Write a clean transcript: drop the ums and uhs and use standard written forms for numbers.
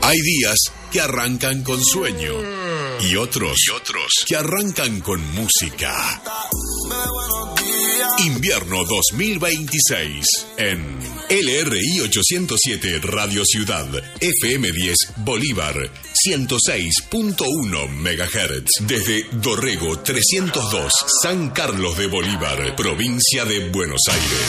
Hay días que arrancan con sueño y otros que arrancan con música. Invierno 2026 en LRI 807 Radio Ciudad, FM 10 Bolívar, 106.1 MHz. Desde Dorrego 302, San Carlos de Bolívar, provincia de Buenos Aires.